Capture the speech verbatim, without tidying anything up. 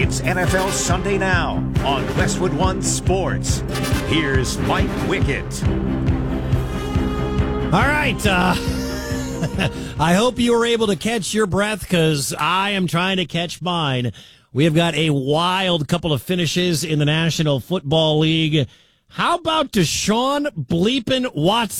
It's N F L Sunday Now on Westwood One Sports. Here's Mike Wickett. All right. Uh, I hope you were able to catch your breath because I am trying to catch mine. We have got a wild couple of finishes in the National Football League. How about Deshaun bleeping Watson?